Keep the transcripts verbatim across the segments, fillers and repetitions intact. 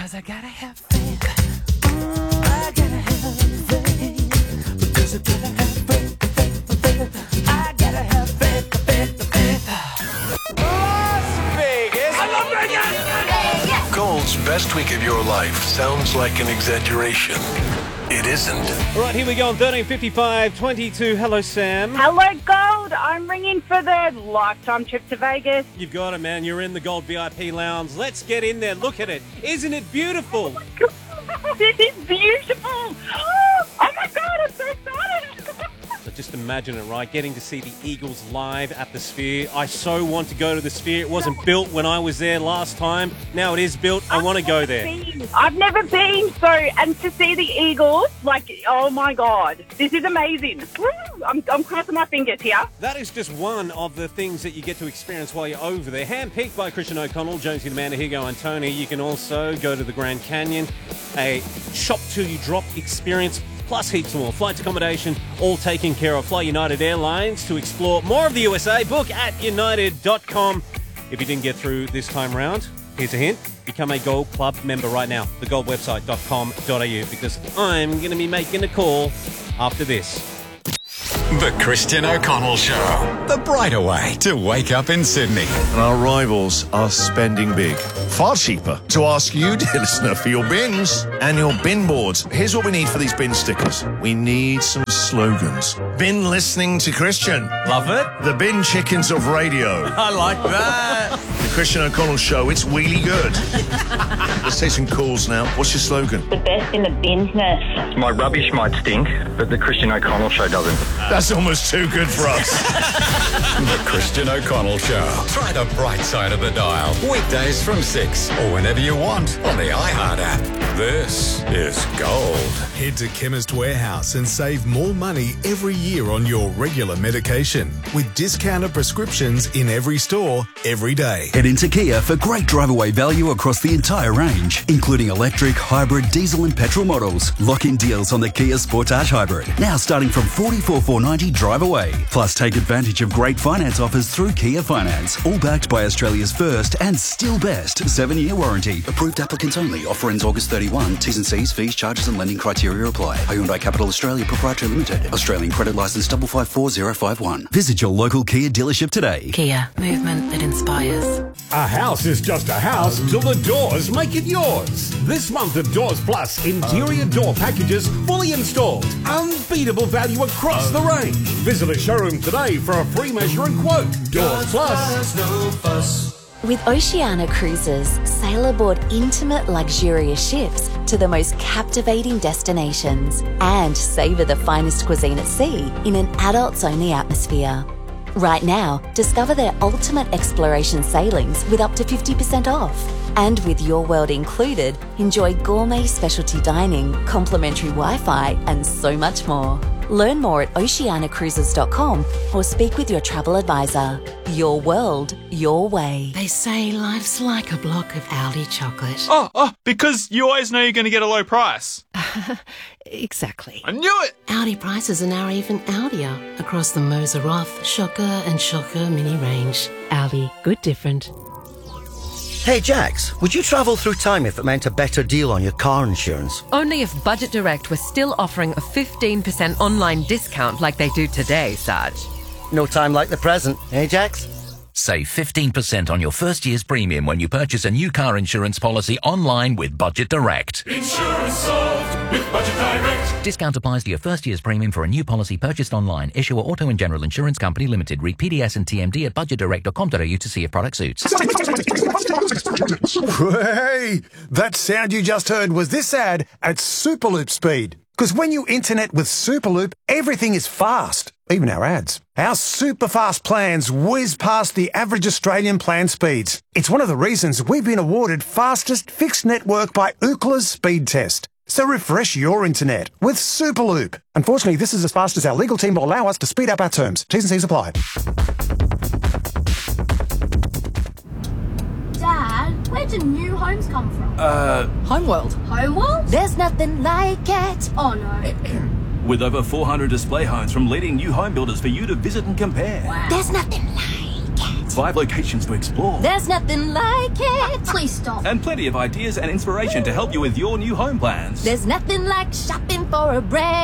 Because I gotta have faith. Mm, I gotta have faith. Because I gotta have faith, faith, faith. I gotta have faith, faith, faith. Las Vegas. I love Vegas. Gold's best week of your life sounds like an exaggeration. It isn't. All right, here we go on thirteen fifty-five twenty-two. Hello, Sam. Hello, Gold. I'm ringing for the lifetime trip to Vegas. You've got it, man. You're in the Gold V I P lounge. Let's get in there. Look at it. Isn't it beautiful? This is beautiful. Oh my God, I'm so excited. So just imagine it, right? Getting to see the Eagles live at the Sphere. I so want to go to the Sphere. It wasn't built when I was there last time. Now it is built. I want to go there. Been. I've never been, so, and to see the Eagles, like, oh my God, this is amazing. Woo! I'm, I'm crossing my fingers here. That is just one of the things that you get to experience while you're over there. Handpicked by Christian O'Connell, Jonesy, Amanda, Higo, and Tony. You can also go to the Grand Canyon, a shop till you drop experience, plus heaps more. Flights, accommodation, all taken care of. Fly United Airlines to explore more of the U S A. Book at united dot com. If you didn't get through this time round, here's a hint. Become a Gold Club member right now. the gold website dot com dot a u, because I'm going to be making a call after this. The Christian O'Connell Show. The brighter way to wake up in Sydney. And our rivals are spending big. Far cheaper to ask you, dear listener, for your bins and your bin boards. Here's what we need for these bin stickers. We need some slogans. Been listening to Christian. Love it. The bin chickens of radio. I like that. The Christian O'Connell Show. It's really good. Let's take some calls now. What's your slogan? The best in the business. My rubbish might stink, but the Christian O'Connell Show doesn't. That's almost too good for us. The Christian O'Connell Show. Try the bright side of the dial. Weekdays from six or whenever you want on the iHeart app. This is Gold. Head to Chemist Warehouse and save more money every year on your regular medication with discounted prescriptions in every store, every day. Head into Kia for great drive-away value across the entire range, including electric, hybrid, diesel and petrol models. Lock-in deals on the Kia Sportage Hybrid, now starting from forty-four thousand four hundred ninety drive away. Plus, take advantage of great finance offers through Kia Finance, all backed by Australia's first and still best seven-year warranty. Approved applicants only. Offer ends August thirty-first. T's and C's, fees, charges and lending criteria apply. Hyundai Capital Australia Proprietary Limited. Australian credit licence double five four zero five one. Visit your local Kia dealership today. Kia, movement that inspires. A house is just a house till the doors make it yours. This month of Doors Plus, interior door packages fully installed. Unbeatable value across the range. Visit a showroom today for a free measure and quote. Doors Plus. No fuss. With Oceania Cruises, sail aboard intimate, luxurious ships to the most captivating destinations and savour the finest cuisine at sea in an adults-only atmosphere. Right now, discover their ultimate exploration sailings with up to fifty percent off. And with Your World included, enjoy gourmet specialty dining, complimentary Wi-Fi and so much more. Learn more at oceania cruises dot com or speak with your travel advisor. Your world, your way. They say life's like a block of Aldi chocolate. Oh, oh, because you always know you're going to get a low price. Exactly. I knew it! Aldi prices are now even Aldier across the Moser Roth, Shocker and Shocker mini range. Aldi, good different. Hey Jax, would you travel through time if it meant a better deal on your car insurance? Only if Budget Direct was still offering a fifteen percent online discount like they do today, Sarge. No time like the present, eh Jax? Save fifteen percent on your first year's premium when you purchase a new car insurance policy online with Budget Direct. Insurance solved with Budget Direct. Discount applies to your first year's premium for a new policy purchased online. Issuer Auto and General Insurance Company Limited. Read P D S and T M D at budget direct dot com dot a u to see if product suits. Hey, that sound you just heard was this ad at Superloop speed. Because when you internet with Superloop, everything is fast, even our ads. Our super fast plans whiz past the average Australian plan speeds. It's one of the reasons we've been awarded fastest fixed network by Ookla's speed test. So refresh your internet with Superloop. Unfortunately, this is as fast as our legal team will allow us to speed up our terms. T's and C's apply. Dad, where do new homes come from? Uh, Homeworld. Homeworld? There's nothing like it. Oh no. With over four hundred display homes from leading new home builders for you to visit and compare. Wow. There's nothing like it. five locations to explore. There's nothing like it. Please stop. And plenty of ideas and inspiration to help you with your new home plans. There's nothing like shopping for a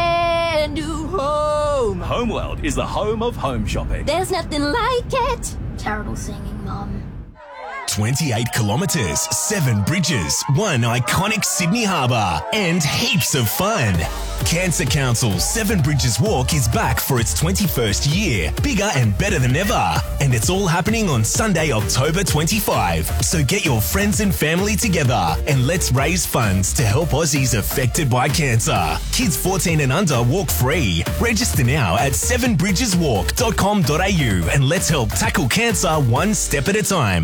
brand new home. Homeworld is the home of home shopping. There's nothing like it. Terrible singing, Mum. twenty-eight kilometres, seven bridges, one iconic Sydney Harbour, and heaps of fun. Cancer Council's Seven Bridges Walk is back for its twenty-first year, bigger and better than ever. And it's all happening on Sunday, October twenty-fifth. So get your friends and family together and let's raise funds to help Aussies affected by cancer. Kids fourteen and under walk free. Register now at seven bridges walk dot com dot a u and let's help tackle cancer one step at a time.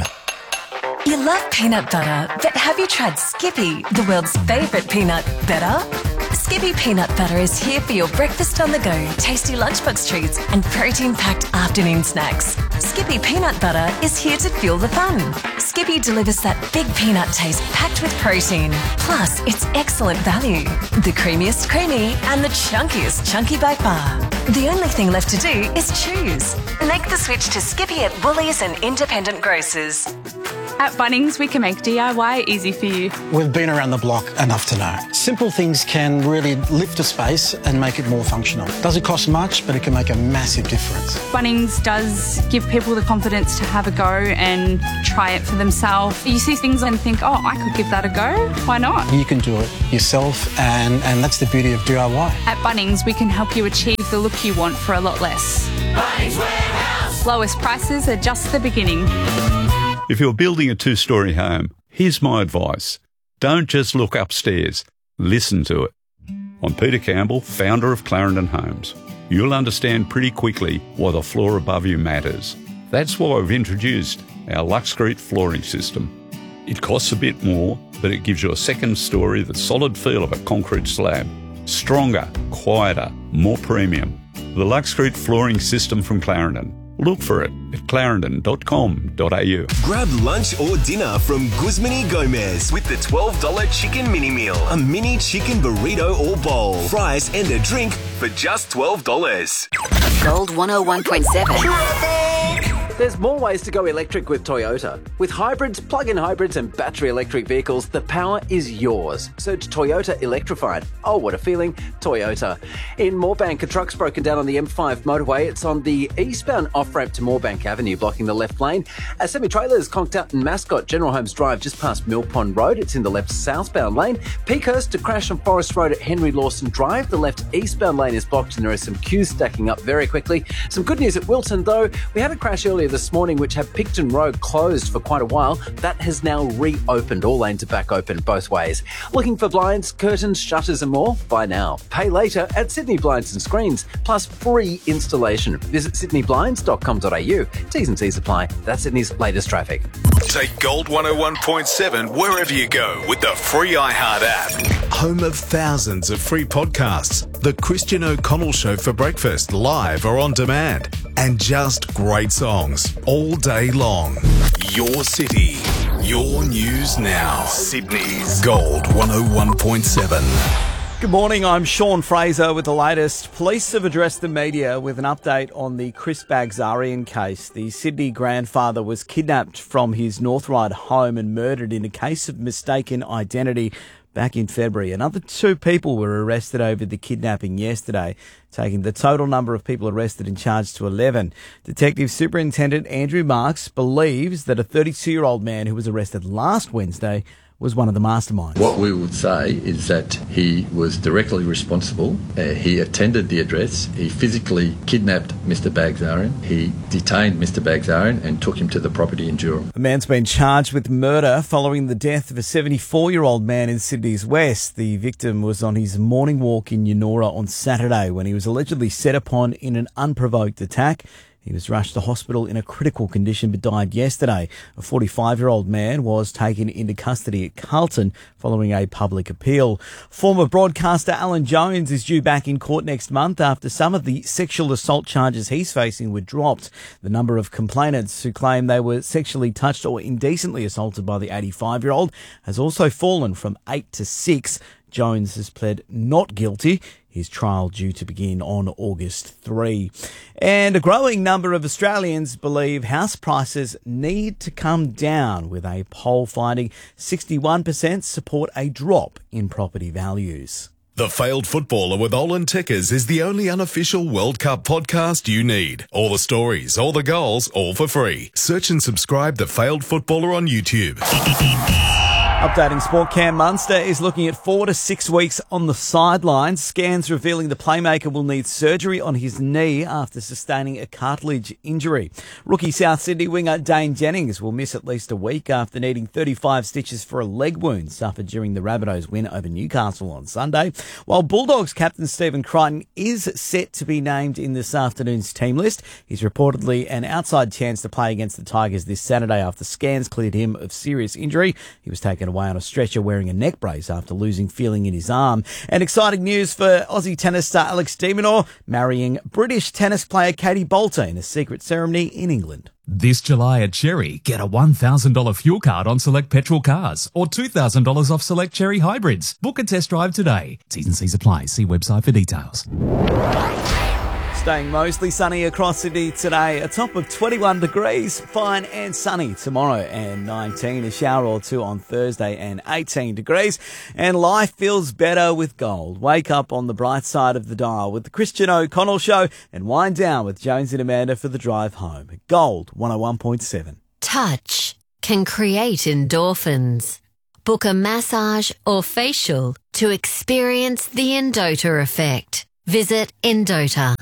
You love peanut butter, but have you tried Skippy, the world's favourite peanut butter? Skippy peanut butter is here for your breakfast on the go, tasty lunchbox treats and protein-packed afternoon snacks. Skippy peanut butter is here to fuel the fun. Skippy delivers that big peanut taste packed with protein. Plus, it's excellent value. The creamiest creamy and the chunkiest chunky by far. The only thing left to do is choose. Make the switch to Skippy at Woolies and independent grocers. At Bunnings, we can make D I Y easy for you. We've been around the block enough to know. Simple things can really lift a space and make it more functional. Doesn't cost much, but it can make a massive difference. Bunnings does give people the confidence to have a go and try it for themselves. You see things and think, oh, I could give that a go. Why not? You can do it yourself, and, and that's the beauty of D I Y. At Bunnings, we can help you achieve the look you want for a lot less. Bunnings Warehouse. Lowest prices are just the beginning. If you're building a two-storey home, here's my advice. Don't just look upstairs. Listen to it. I'm Peter Campbell, founder of Clarendon Homes. You'll understand pretty quickly why the floor above you matters. That's why we've introduced our Luxcrete flooring system. It costs a bit more, but it gives you a second story, the solid feel of a concrete slab. Stronger, quieter, more premium. The Luxcrete flooring system from Clarendon. Look for it at clarendon dot com dot a u. Grab lunch or dinner from Guzman y Gomez with the twelve dollars chicken mini meal. A mini chicken burrito or bowl, fries and a drink for just twelve dollars. Gold one oh one point seven. There's more ways to go electric with Toyota. With hybrids, plug-in hybrids and battery electric vehicles, the power is yours. Search Toyota Electrified. Oh, what a feeling. Toyota. In Moorebank, a truck's broken down on the M five motorway. It's on the eastbound off-ramp to Moorebank Avenue, blocking the left lane. A semi-trailer's conked out in Mascot, General Holmes Drive, just past Mill Pond Road. It's in the left southbound lane. Peakhurst to crash on Forest Road at Henry Lawson Drive. The left eastbound lane is blocked and there are some queues stacking up very quickly. Some good news at Wilton, though. We had a crash earlier this morning which had Picton Road closed for quite a while. That has now reopened. All lanes are back open both ways. Looking for blinds, curtains, shutters and more? Buy now. Pay later at Sydney Blinds and Screens, plus free installation. Visit sydney blinds dot com dot a u. T's and C's apply. That's Sydney's latest traffic. Take Gold one oh one point seven wherever you go with the free iHeart app. Home of thousands of free podcasts. The Christian O'Connell Show for breakfast, live or on demand. And just great songs all day long. Your city, your news now. Sydney's Gold one oh one point seven. Good morning, I'm Sean Fraser with the latest. Police have addressed the media with an update on the Chris Bagzarian case. The Sydney grandfather was kidnapped from his North Ryde home and murdered in a case of mistaken identity back in February. Another two people were arrested over the kidnapping yesterday, taking the total number of people arrested and charged to eleven. Detective Superintendent Andrew Marks believes that a thirty-two-year-old man who was arrested last Wednesday was one of the masterminds. What we would say is that he was directly responsible. Uh, he attended the address. He physically kidnapped Mister Bagzarian. He detained Mister Bagzarian and took him to the property in Durham. A man's been charged with murder following the death of a seventy-four-year-old man in Sydney's West. The victim was on his morning walk in Eunora on Saturday when he was allegedly set upon in an unprovoked attack. He was rushed to hospital in a critical condition but died yesterday. A forty-five-year-old man was taken into custody at Carlton following a public appeal. Former broadcaster Alan Jones is due back in court next month after some of the sexual assault charges he's facing were dropped. The number of complainants who claim they were sexually touched or indecently assaulted by the eighty-five-year-old has also fallen from eight to six. Jones has pled not guilty. His trial due to begin on August third. And a growing number of Australians believe house prices need to come down, with a poll finding sixty-one percent support a drop in property values. The Failed Footballer with Olin Tickers is the only unofficial World Cup podcast you need. All the stories, all the goals, all for free. Search and subscribe The Failed Footballer on YouTube. Updating sport, Cam Munster is looking at four to six weeks on the sidelines. Scans revealing the playmaker will need surgery on his knee after sustaining a cartilage injury. Rookie South Sydney winger Dane Jennings will miss at least a week after needing thirty-five stitches for a leg wound suffered during the Rabbitohs' win over Newcastle on Sunday. While Bulldogs captain Stephen Crichton is set to be named in this afternoon's team list, he's reportedly an outside chance to play against the Tigers this Saturday after scans cleared him of serious injury. He was taken away on a stretcher wearing a neck brace after losing feeling in his arm. And exciting news for Aussie tennis star Alex de Minaur, marrying British tennis player Katie Bolter in a secret ceremony in England. This July at Cherry, get a one thousand dollars fuel card on select petrol cars or two thousand dollars off select Cherry hybrids. Book a test drive today. T's and C's apply. See website for details. Staying mostly sunny across Sydney today. A top of twenty-one degrees, fine and sunny tomorrow, and nineteen, a shower or two on Thursday and eighteen degrees. And life feels better with gold. Wake up on the bright side of the dial with the Christian O'Connell Show and wind down with Jones and Amanda for the drive home. Gold one oh one point seven. Touch can create endorphins. Book a massage or facial to experience the Endota effect. Visit Endota.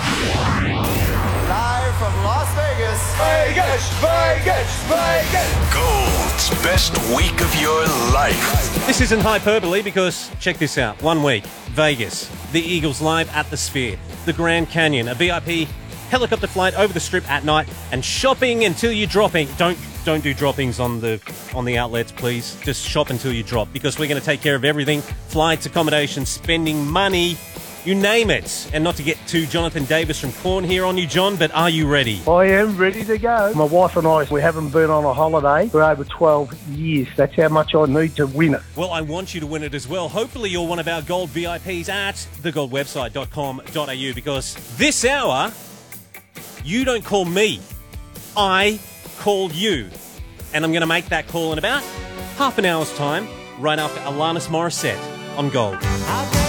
Live from Las Vegas. Vegas, Vegas, Vegas. Gold's best week of your life. This isn't hyperbole because, check this out, one week, Vegas, the Eagles live at the Sphere, the Grand Canyon, a V I P helicopter flight over the Strip at night, and shopping until you're dropping. Don't don't do droppings on the on the outlets, please. Just shop until you drop, because we're going to take care of everything. Flights, accommodation, spending money, you name it. And not to get too Jonathan Davis from Corn here on you, John, but are you ready? I am ready to go. My wife and I, we haven't been on a holiday for over twelve years. That's how much I need to win it. Well, I want you to win it as well. Hopefully you're one of our gold V I Ps at the gold website dot com dot a u, because this hour, you don't call me. I call you. And I'm going to make that call in about half an hour's time, right after Alanis Morissette on Gold.